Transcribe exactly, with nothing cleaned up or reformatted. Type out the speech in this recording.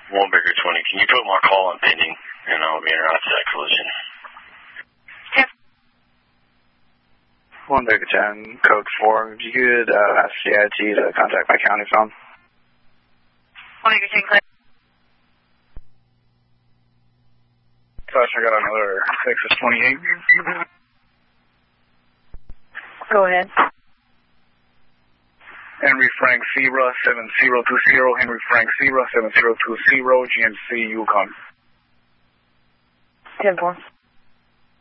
one Baker twenty. Can you put my call on pending, and I'll be interrupt that collision? Yep. one Baker ten, code four. If you could uh, ask C I T to contact my county phone. one Baker ten, clear. Gosh, I got another Texas twenty-eight. Go ahead. Henry Frank Sierra seven zero two zero, Henry Frank Sierra seven zero two zero, G M C Yukon. ten four.